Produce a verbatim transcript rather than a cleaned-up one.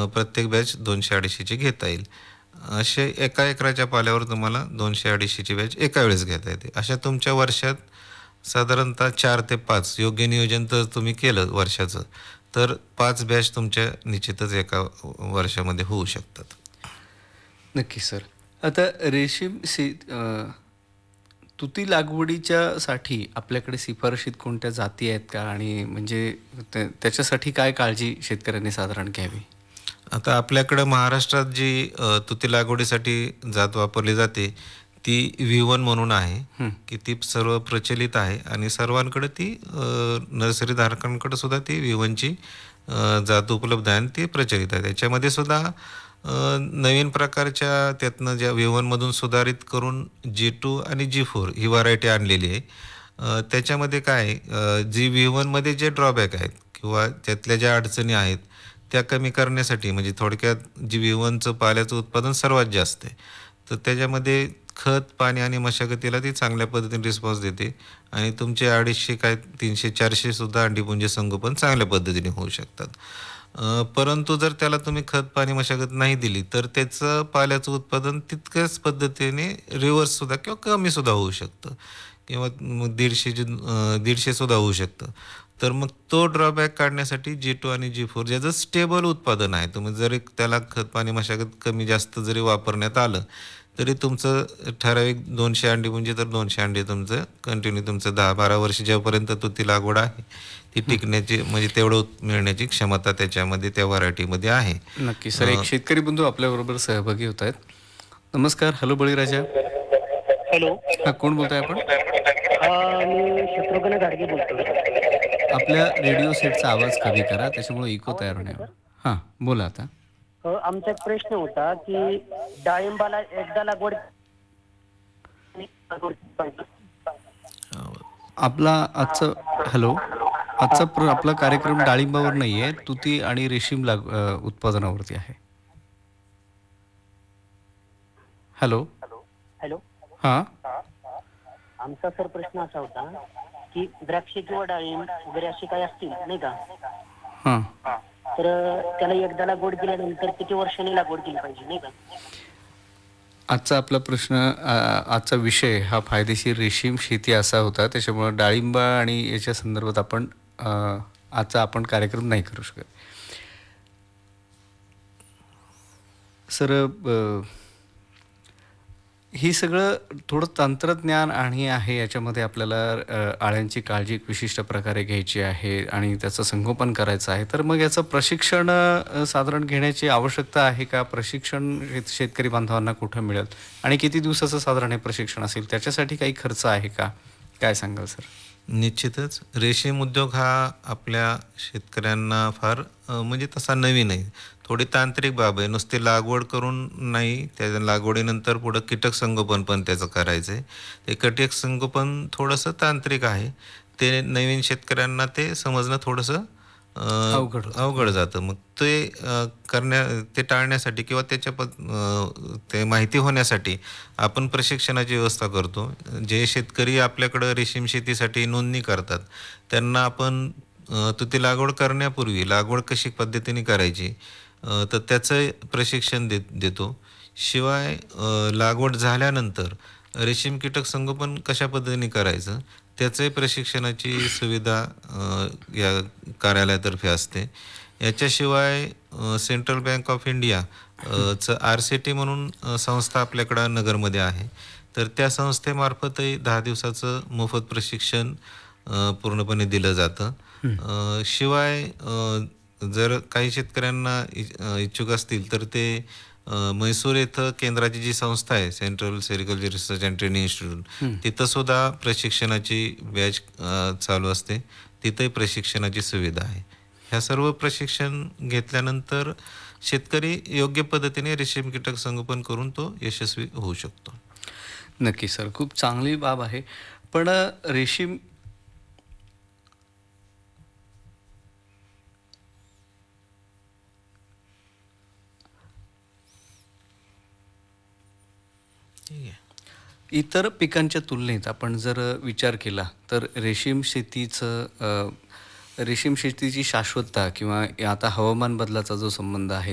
प्रत्येक बॅच दोनशे अडीचशेची घेता येईल. असे एका एकराच्या पाल्यावर तुम्हाला दोनशे अडीचशेची बॅच एका वेळेस घेता येते. अशा तुमच्या वर्षात साधारणतः चार ते पाच योग्य नियोजन जर तुम्ही केलं वर्षाचं, तर पाच बॅच तुमच्या निश्चितच एका वर्षामध्ये होऊ शकतात. नक्की सर. आता रेशीम सी अ, तुती लागवडीच्या साठी आपल्याकडे शिफारशीत कोणत्या जाती आहेत का? आणि म्हणजे त्या त्याच्यासाठी काय काळजी शेतकऱ्यांनी साधारण घ्यावी? आता आपल्याकडं महाराष्ट्रात जी अ, तुती लागवडीसाठी जात वापरली जाते, ती व्ही वन म्हणून आहे, हं. की ती सर्व प्रचलित आहे आणि सर्वांकडे ती अ, नर्सरी धारकांकडे सुद्धा ती व्ही वनची अ, जात उपलब्ध आहे आणि ती प्रचलित आहे. त्याच्यामध्ये सुद्धा अ, नवीन प्रकारच्या त्यातनं ज्या व्ही वनमधून सुधारित करून जी टू आणि जी फोर ही व्हरायटी आणलेली आहे. अ, त्याच्यामध्ये काय आहे, अ, जी व्ही वनमध्ये जे ड्रॉबॅक आहेत किंवा त्यातल्या ज्या अडचणी आहेत, त्या कमी करण्यासाठी म्हणजे थोडक्यात जी व्ही वनचं पाल्याचं उत्पादन सर्वात जास्त आहे. तर त्याच्यामध्ये खत, पाणी आणि मशागतीला ती चांगल्या पद्धतीने रिस्पॉन्स देते आणि तुमचे अडीचशे काय तीनशे चारशे सुद्धा अंडीपुंज संगोपन चांगल्या पद्धतीने होऊ शकतात. अ, परंतु जर त्याला तुम्ही खत, पाणी, मशागत नाही दिली, तर त्याचं पाल्याचं उत्पादन तितक्याच पद्धतीने रिव्हर्ससुद्धा किंवा कमीसुद्धा होऊ शकतं किंवा मग दीडशे जे अ, दीडशे सुद्धा होऊ शकतं. तर मग तो ड्रॉबॅक काढण्यासाठी जी टू आणि जी फोर ज्याचं स्टेबल उत्पादन आहे, तुम्ही जरी त्याला खत, पाणी, मशागत कमी जास्त जरी वापरण्यात आलं, तरी तुमचं ठराविक दोनशे अंडी म्हणजे तर दोनशे अंडी तुमचं कंटिन्यू तुमचं दहा बारा वर्ष जेव्हापर्यंत तुती लागवड आहे, ती हं. टिकण्याची म्हणजे तेवढं उत मिळण्याची क्षमता त्याच्यामध्ये त्या व्हरायटीमध्ये आहे. नक्की सर. अ, एक शेतकरी बंधू आपल्याबरोबर सहभागी होत आहेत. नमस्कार. हॅलो बळीराजा. हॅलो. हां, कोण बोलताय आपण? हा मी शत्रुघ्न गाडगे बोलतोय. आपल्या रेडिओ सेटचा आवाज कमी करा, त्याच्यामुळे इको आवाज तयार येतो का होण्यावर. सर? हां, बोला आता. अ, आमचा एक प्रश्न होता की डाळिंबाला एकदा लागवड आपला आजचं हॅलो. आजचा प्र आपला कार्यक्रम डाळिंबावर नाहीये, तुती आणि रेशीम लाग अ, उत्पादनावरती आहे. हॅलो. हॅलो. हां. आमचा सर प्रश्न असा होता की द्राक्ष किंवा डाळिंब वगैरे असे काही असतील नाही का, हां. तर त्याला एकदा लागवड केल्यानंतर किती वर्षांनी लागवड केली पाहिजे नाही का? आजचा आपला प्रश्न अ, आजचा विषय हा फायदेशीर रेशीम शेती असा होता. त्याच्यामुळे डाळिंब आणि याच्या संदर्भात आपण अ, आजचा आपण कार्यक्रम नाही करू शकत. सर अ, ही सगळं थोडं तंत्रज्ञान आणि आहे याच्यामध्ये आपल्याला अ, अळ्यांची काळजी एक विशिष्ट प्रकारे घ्यायची आहे आणि त्याचं संगोपन करायचं आहे. तर मग याचं प्रशिक्षण अ, साधारण घेण्याची आवश्यकता आहे का? प्रशिक्षण शेत शेतकरी बांधवांना कुठं मिळेल? आणि किती दिवसाचं साधारण हे प्रशिक्षण असेल? त्याच्यासाठी काही खर्च आहे का? काय सांगाल सर? निश्चितच रेशीम उद्योग हा आपल्या शेतकऱ्यांना फार अ, म्हणजे तसा नवीन आहे. थोडी तांत्रिक बाब आहे. नुसती लागवड करून नाही, त्या लागवडीनंतर पुढं कीटक संगोपन पण त्याचं करायचं आहे. ते कीटक संगोपन थोडंसं तांत्रिक आहे. ते नवीन शेतकऱ्यांना ते समजणं थोडंसं अ, अवघड होतं अवघड थोडं. जातं. मग ते अ, करण्या ते टाळण्यासाठी किंवा त्याच्या पद अ, ते माहिती होण्यासाठी आपण प्रशिक्षणाची व्यवस्था करतो. जे शेतकरी आपल्याकडं रेशीम शेतीसाठी नोंदणी करतात, त्यांना आपण अ, तुती लागवड करण्यापूर्वी लागवड कशी पद्धतीने करायची, अ, तर त्याचं प्रशिक्षण देत देतो. शिवाय अ, लागवड झाल्यानंतर रेशीम कीटक संगोपन कशा पद्धतीने करायचं, त्याचंही प्रशिक्षणाची सुविधा अ, या कार्यालयातर्फे असते. याच्याशिवाय अ, सेंट्रल बँक ऑफ इंडिया अ, चं आर सी टी म्हणून अ, संस्था आपल्याकडं नगरमध्ये आहे. तर त्या संस्थेमार्फतही दहा दिवसाचं मोफत प्रशिक्षण अ, पूर्णपणे दिलं जातं. हं. अ, शिवाय अ, जर काही शेतकऱ्यांना इ अ, इच्छुक असतील तर ते अ, म्हैसूर येथं केंद्राची जी संस्था आहे, central sericulture research and training institute, हं. तिथं सुद्धा प्रशिक्षणाची बॅच अ, चालू असते. तिथंही प्रशिक्षणाची सुविधा आहे. ह्या सर्व प्रशिक्षण घेतल्यानंतर शेतकरी योग्य पद्धतीने रेशीम कीटक संगोपन करून तो यशस्वी होऊ शकतो. नक्की सर. खूप चांगली बाब आहे. पण अ, रेशीम ठीक आहे. इतर पिकांच्या तुलनेत आपण जर विचार केला तर रेशीम शेतीचं अ, रेशीम शेतीची शाश्वतता किंवा आता हवामान बदलाचा जो संबंध आहे